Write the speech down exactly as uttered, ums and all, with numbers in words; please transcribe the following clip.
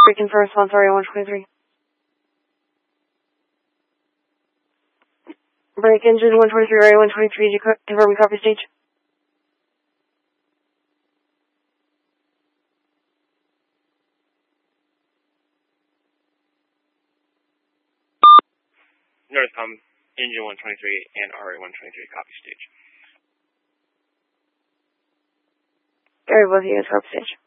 Breaking for response, R A one twenty-three. Break engine one twenty-three, R A one twenty-three, did you co- confirm we copy stage? Northcom, engine one twenty-three and R A one twenty-three, copy stage. Alright, both of you guys copy stage.